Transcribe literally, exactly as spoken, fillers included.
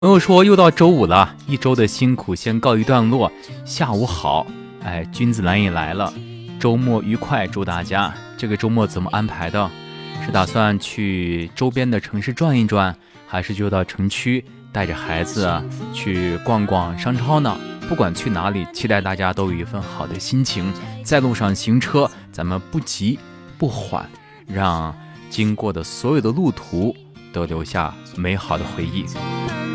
朋友说又到周五了，一周的辛苦先告一段落。下午好，哎，君子兰也来了，周末愉快，祝大家。这个周末怎么安排的？是打算去周边的城市转一转，还是就到城区带着孩子啊去逛逛商超呢？不管去哪里，期待大家都有一份好的心情。在路上行车，咱们不急不缓，让经过的所有的路途都留下美好的回忆。